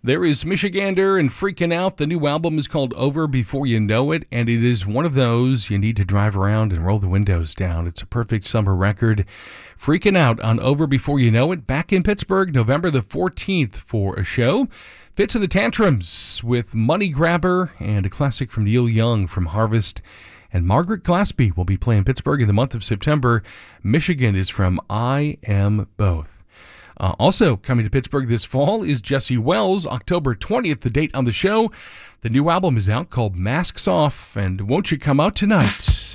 There is Michigander and Freaking Out. The new album is called Over Before You Know It, and it is one of those you need to drive around and roll the windows down. It's a perfect summer record. Freaking Out on Over Before You Know It, back in Pittsburgh, November the 14th for a show. Fits of the Tantrums with Money Grabber, and a classic from Neil Young from Harvest. And Margaret Glaspie will be playing Pittsburgh in the month of September. Michigan is from I Am Both. Also coming to Pittsburgh this fall is Jesse Wells, October 20th, the date on the show. The new album is out called Masks Off, and Won't You Come Out Tonight?